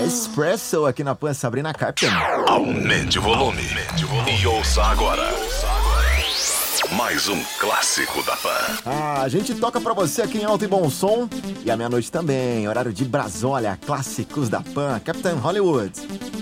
Espresso aqui na Pan, Sabrina Carpenter. Aumente o volume. E ouça agora. Mais um clássico da Pan. A gente toca pra você aqui em alto e bom som. E à meia-noite também, horário de Brasólia, clássicos da Pan, Captain Hollywood.